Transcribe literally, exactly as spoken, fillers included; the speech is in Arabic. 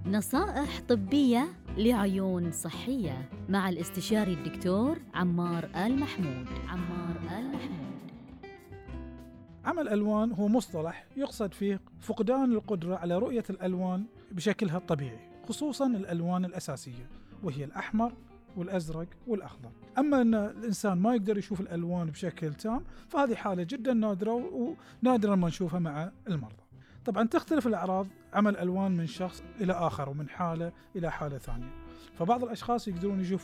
نصائح طبية لعيون صحية مع الاستشاري الدكتور عمار آل محمود. عمار آل محمود. عمى الألوان هو مصطلح يقصد فيه فقدان القدرة على رؤية الألوان بشكلها الطبيعي، خصوصاً الألوان الأساسية وهي الأحمر والأزرق والأخضر. أما أن الإنسان ما يقدر يشوف الألوان بشكل تام فهذه حالة جداً نادرة ونادراً ما نشوفها مع المرضى. طبعاً تختلف الأعراض عمى الألوان من شخص إلى آخر ومن حالة إلى حالة ثانية، فبعض الأشخاص يقدرون يشوفون